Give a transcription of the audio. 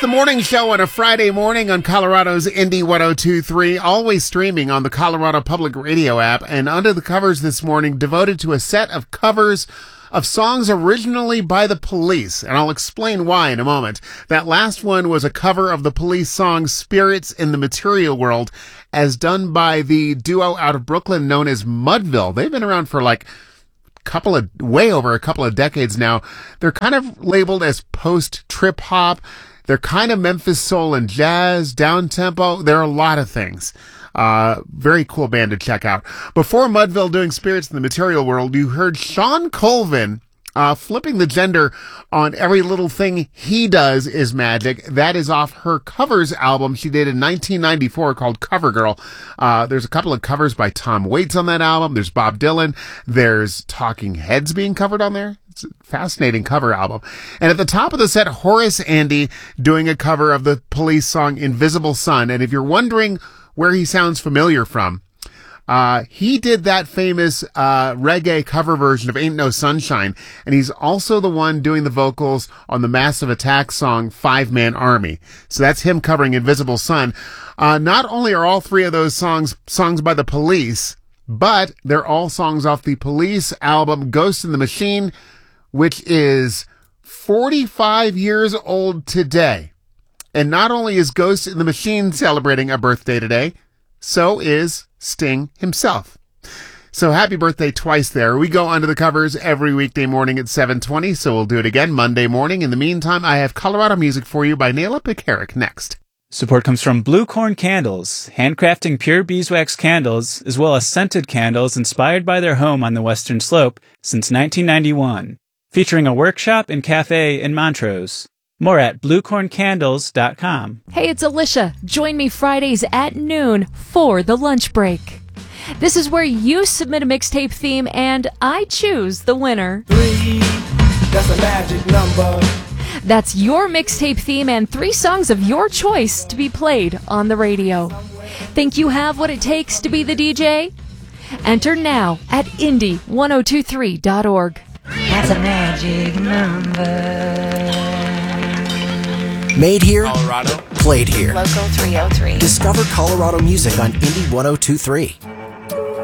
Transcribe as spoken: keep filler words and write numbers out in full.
the morning show on a Friday morning on Colorado's Indie one oh two point three, always streaming on the Colorado Public Radio app, and Under the Covers this morning devoted to a set of covers of songs originally by the Police, and I'll explain why in a moment. That last one was a cover of the Police song Spirits in the Material World, as done by the duo out of Brooklyn known as Mudville. They've been around for like couple of way over a couple of decades now. They're kind of labeled as post trip hop. They're kind of Memphis soul and jazz, down tempo. There are a lot of things. Uh, very cool band to check out. Before Mudville doing Spirits in the Material World, you heard Shawn Colvin uh, flipping the gender on Every Little Thing He Does Is Magic. That is off her covers album she did in nineteen ninety-four called Cover Girl. Uh, there's a couple of covers by Tom Waits on that album. There's Bob Dylan. There's Talking Heads being covered on there. It's a fascinating cover album. And at the top of the set, Horace Andy doing a cover of the Police song Invisible Sun. And if you're wondering where he sounds familiar from, Uh, he did that famous, uh, reggae cover version of Ain't No Sunshine, and he's also the one doing the vocals on the Massive Attack song Five Man Army. So that's him covering Invisible Sun. Uh, not only are all three of those songs songs by the Police, but they're all songs off the Police album Ghost in the Machine, which is forty-five years old today. And not only is Ghost in the Machine celebrating a birthday today, so is Sting himself. So happy birthday twice there. We go under the covers every weekday morning at seven twenty, so we'll do it again Monday morning. In the meantime, I have Colorado music for you by Nayla Pekarik next. Support comes from Blue Corn Candles, handcrafting pure beeswax candles, as well as scented candles inspired by their home on the Western Slope since nineteen ninety-one, featuring a workshop and cafe in Montrose. More at blue corn candles dot com. Hey, it's Alicia. Join me Fridays at noon for the lunch break. This is where you submit a mixtape theme and I choose the winner. Three, that's a magic number. That's your mixtape theme and three songs of your choice to be played on the radio. Think you have what it takes to be the D J? Enter now at indie one oh two three dot org. That's a magic number. Made here, Colorado. Played here. Local three oh three. Discover Colorado music on Indie one oh two three.